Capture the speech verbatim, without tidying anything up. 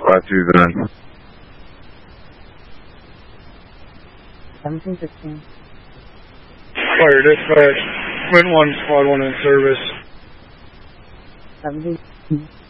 five two then. seventeen sixteen. Fire dispatch. Wind one, squad one in service. seventeen.